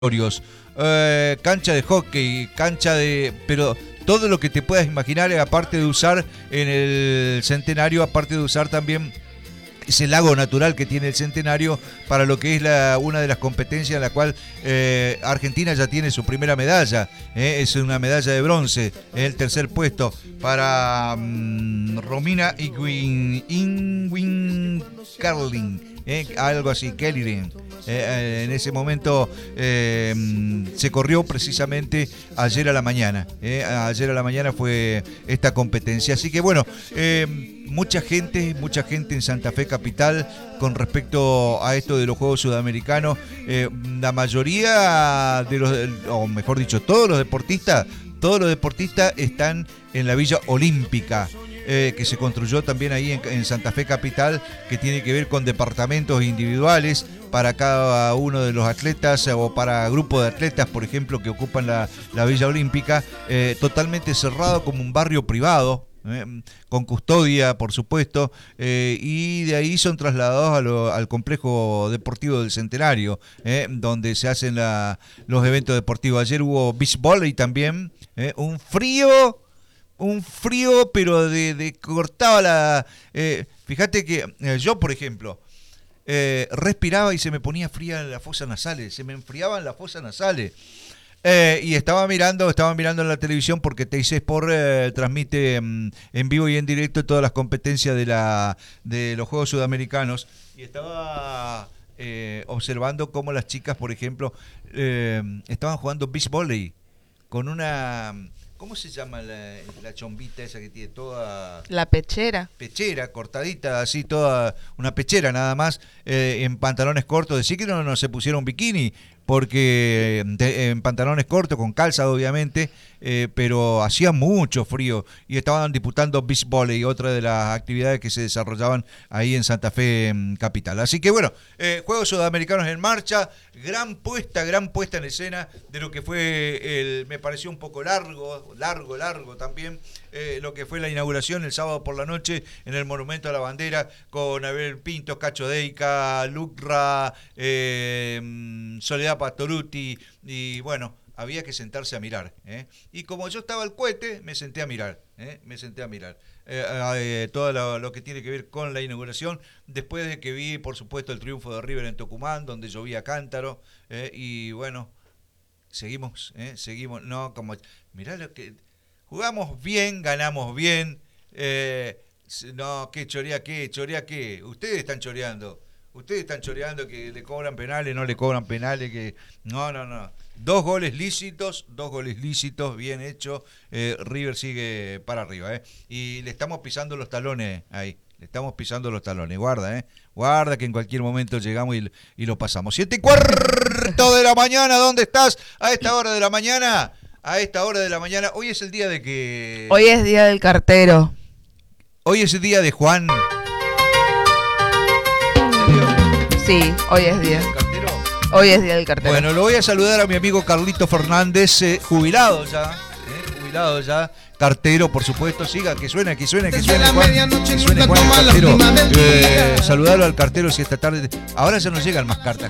cancha de hockey, pero todo lo que te puedas imaginar, aparte de usar en el Centenario, aparte de usar también ese lago natural que tiene el Centenario para lo que es una de las competencias en la cual Argentina ya tiene su primera medalla, es una medalla de bronce, el tercer puesto para Romina Ingwin Carling. Algo así, Kellering. En ese momento se corrió precisamente ayer a la mañana. Ayer a la mañana fue esta competencia. Así que bueno, mucha gente en Santa Fe Capital con respecto a esto de los Juegos Sudamericanos. La mayoría de o mejor dicho, todos los deportistas están en la Villa Olímpica. Que se construyó también ahí en Santa Fe Capital, que tiene que ver con departamentos individuales para cada uno de los atletas o para grupos de atletas, por ejemplo, que ocupan la Villa Olímpica, totalmente cerrado como un barrio privado, con custodia, por supuesto, y de ahí son trasladados al complejo deportivo del Centenario, donde se hacen los eventos deportivos. Ayer hubo beach volley también, un frío, pero de cortaba la... fíjate que yo, por ejemplo, respiraba y se me ponía fría las fosas nasales, se me enfriaban las fosas nasales. Y estaba mirando en la televisión porque TIC Sport transmite en vivo y en directo todas las competencias de los Juegos Sudamericanos, y estaba observando cómo las chicas, por ejemplo, estaban jugando beach volley con una... ¿Cómo se llama la chombita esa que tiene toda... La pechera. Pechera, cortadita, así toda, una pechera nada más, en pantalones cortos. Decir que no se pusieron bikini, porque en pantalones cortos, con calzado obviamente, pero hacía mucho frío y estaban disputando beach volley, otra de las actividades que se desarrollaban ahí en Santa Fe Capital. Así que bueno, Juegos Sudamericanos en marcha, gran puesta en escena de lo que fue me pareció un poco largo también, lo que fue la inauguración el sábado por la noche en el Monumento a la Bandera, con Abel Pintos, Cacho Deica, Lucra, Soledad Pastoruti, y bueno, había que sentarse a mirar, y como yo estaba al cohete, me senté a mirar todo lo que tiene que ver con la inauguración, después de que vi, por supuesto, el triunfo de River en Tucumán, donde llovía cántaro, y bueno, seguimos, no, como, mirá lo que jugamos bien, ganamos bien, no, qué chorea qué, ustedes están choreando que le cobran penales, no le cobran penales, que no. Dos goles lícitos, bien hecho. River sigue para arriba, y le estamos pisando los talones ahí. Guarda que en cualquier momento llegamos y lo pasamos. 7:15 de la mañana, ¿dónde estás? A esta hora de la mañana, hoy es el día de que... Hoy es día del cartero. Hoy es el día de Juan. Sí, hoy es día. Hoy es día del cartero. Bueno, lo voy a saludar a mi amigo Carlito Fernández, jubilado ya, cartero, por supuesto. Siga, que suene Juan, que suene Juan el cartero. Saludarlo al cartero si esta tarde. Ahora ya no llegan más cartas,